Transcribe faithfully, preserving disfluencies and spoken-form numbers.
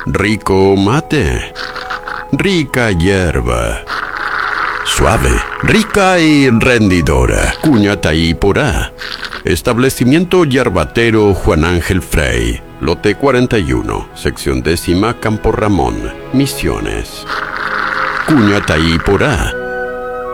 Rico mate. Rica hierba. Suave, rica y rendidora. Cuñataí porá. Establecimiento Yerbatero Juan Ángel Frey. Lote cuarenta y uno, sección décima, Campo Ramón, Misiones. Cuñataí porá.